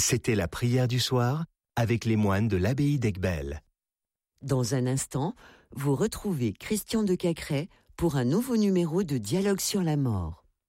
C'était la prière du soir avec les moines de l'abbaye d'Aiguebelle. Dans un instant, vous retrouvez Christian de Cacrès pour un nouveau numéro de Dialogue sur la mort.